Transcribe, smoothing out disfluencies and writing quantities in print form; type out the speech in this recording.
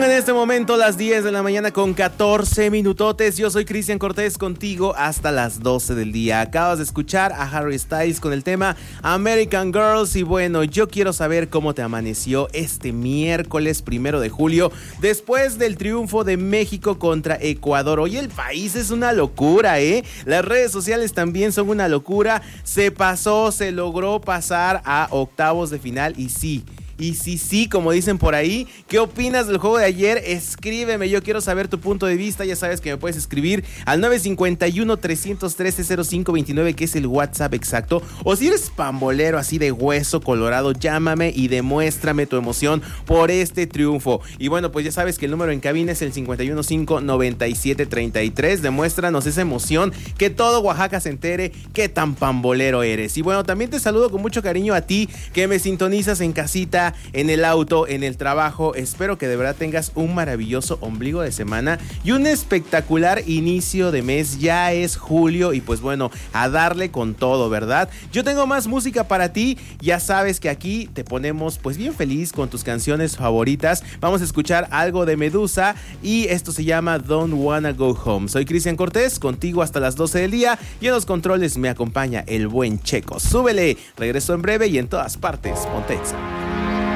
en este momento las 10 de la mañana con 14 minutotes. Yo soy Cristian Cortés, contigo hasta las 12 del día. Acabas de escuchar a Harry Styles con el tema American Girls. Y bueno, yo quiero saber cómo te amaneció este miércoles 1 de julio, después del triunfo de México contra Ecuador. Hoy el país es una locura, ¿eh? Las redes sociales también son una locura. Se logró pasar a octavos de final y sí, como dicen por ahí. ¿Qué opinas del juego de ayer? Escríbeme, yo quiero saber tu punto de vista. Ya sabes que me puedes escribir al 951-313-0529, que es el WhatsApp exacto. O si eres pambolero así de hueso colorado, llámame y demuéstrame tu emoción por este triunfo. Y bueno, pues ya sabes que el número en cabina es el 515-9733. Demuéstranos esa emoción, que todo Oaxaca se entere qué tan pambolero eres. Y bueno, también te saludo con mucho cariño a ti que me sintonizas en casita, en el auto, en el trabajo. Espero que de verdad tengas un maravilloso ombligo de semana y un espectacular inicio de mes. Ya es julio y pues bueno, a darle con todo, ¿verdad? Yo tengo más música para ti. Ya sabes que aquí te ponemos pues bien feliz con tus canciones favoritas. Vamos a escuchar algo de Medusa y esto se llama Don't Wanna Go Home. Soy Cristian Cortés, contigo hasta las 12 del día y en los controles me acompaña el buen Checo. Súbele, regreso en breve y en todas partes, ponte Exa.